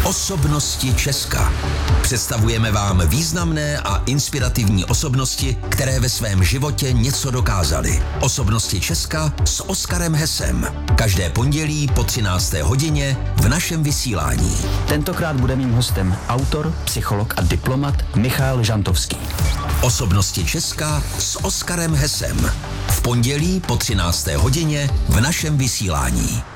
Osobnosti Česka. Představujeme vám významné a inspirativní osobnosti, které ve svém životě něco dokázaly. Osobnosti Česka s Oskarem Hesem. Každé pondělí po 13. hodině v našem vysílání. Tentokrát bude mým hostem autor, psycholog a diplomat Michal Žantovský. Osobnosti Česka s Oskarem Hesem. V pondělí po 13. hodině v našem vysílání.